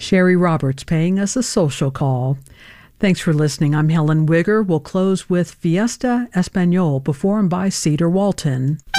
Sherry Roberts paying us a social call. Thanks for listening. I'm Helen Wigger. We'll close with Fiesta Español performed by Cedar Walton.